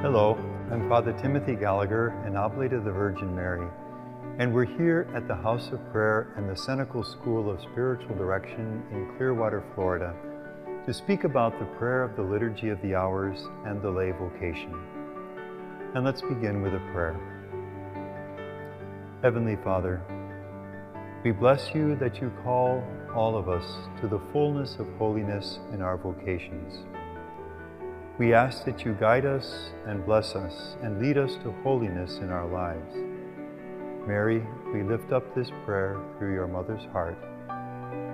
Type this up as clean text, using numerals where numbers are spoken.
Hello, I'm Father Timothy Gallagher, an Oblate of the Virgin Mary, and we're here at the House of Prayer and the Senecal School of Spiritual Direction in Clearwater, Florida, to speak about the prayer of the Liturgy of the Hours and the lay vocation. And let's begin with a prayer. Heavenly Father, we bless you that you call all of us to the fullness of holiness in our vocations. We ask that you guide us and bless us and lead us to holiness in our lives. Mary, we lift up this prayer through your mother's heart